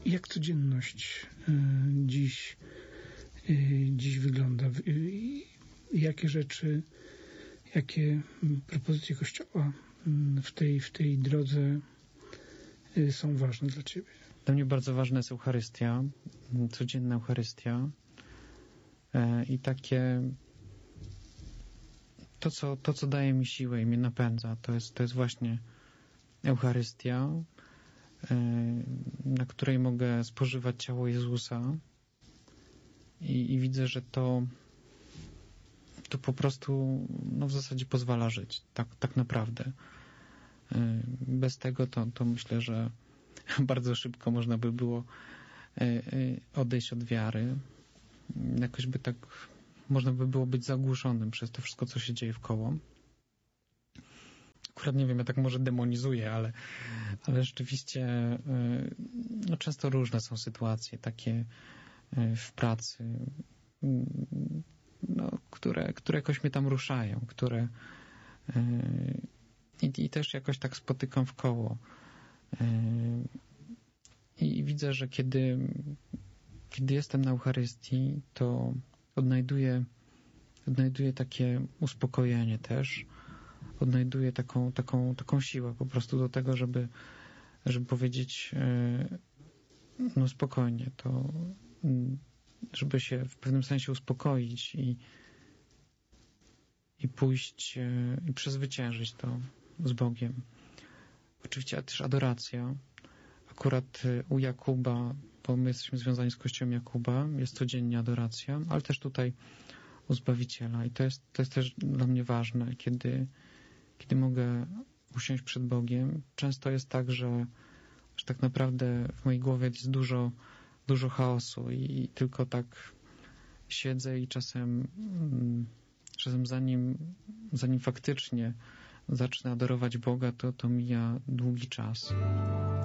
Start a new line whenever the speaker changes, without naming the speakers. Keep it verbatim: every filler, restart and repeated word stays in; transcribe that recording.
Jak codzienność y, dziś, y, dziś wygląda? Y, jakie rzeczy, jakie propozycje Kościoła w tej, w tej drodze y, są ważne dla Ciebie?
Dla mnie bardzo ważna jest Eucharystia, codzienna Eucharystia y, i takie to co, to, co daje mi siłę i mnie napędza, to jest, to jest właśnie Eucharystia, na której mogę spożywać ciało Jezusa i, i widzę, że to to po prostu no w zasadzie pozwala żyć, tak, tak naprawdę. Bez tego to, to myślę, że bardzo szybko można by było odejść od wiary. Jakoś by tak można by było być zagłuszonym przez to wszystko, co się dzieje wkoło. Akurat nie wiem, ja tak może demonizuję, ale, ale rzeczywiście no, często różne są sytuacje takie w pracy, no, które, które jakoś mnie tam ruszają, które i, i też jakoś tak spotykam w koło. I, i widzę, że kiedy, kiedy jestem na Eucharystii, to odnajduję, odnajduję takie uspokojenie też, odnajduję taką, taką, taką siłę po prostu do tego, żeby, żeby powiedzieć no spokojnie, to żeby się w pewnym sensie uspokoić i, i pójść i przezwyciężyć to z Bogiem. Oczywiście też adoracja. Akurat u Jakuba, bo my jesteśmy związani z Kościołem Jakuba, jest codziennie adoracja, ale też tutaj u Zbawiciela i to jest, to jest też dla mnie ważne, kiedy, kiedy mogę usiąść przed Bogiem. Często jest tak, że, że tak naprawdę w mojej głowie jest dużo, dużo chaosu i tylko tak siedzę i czasem, czasem zanim, zanim faktycznie zacznę adorować Boga, to, to mija długi czas.